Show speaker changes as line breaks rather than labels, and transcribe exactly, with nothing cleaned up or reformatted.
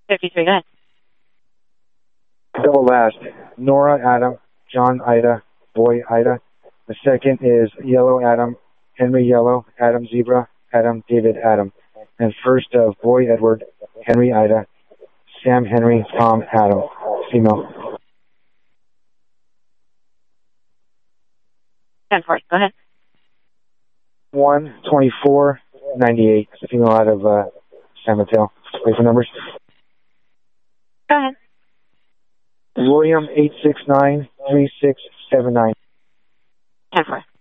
fifty-three, go ahead.
Double last. Nora, Adam, John, Ida, Boy, Ida. The second is Yellow, Adam, Henry, Yellow, Adam, Zebra, Adam, David, Adam. And first of Boy, Edward, Henry, Ida, Sam, Henry, Tom, Adam. Female.
ten four, go ahead.
one twenty-four ninety-eight. It's a female out of uh, San Mateo. Wait for numbers.
Go ahead.
William, eight six nine three six seven nine.
ten four.